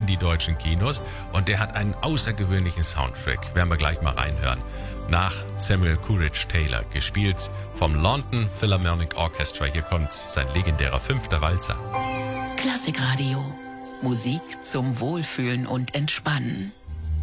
die deutschen Kinos und der hat einen außergewöhnlichen Soundtrack. Werden wir gleich mal reinhören. Nach Samuel Coleridge Taylor, gespielt vom London Philharmonic Orchestra. Hier kommt sein legendärer 5. Walzer. Klassikradio. Musik zum Wohlfühlen und Entspannen.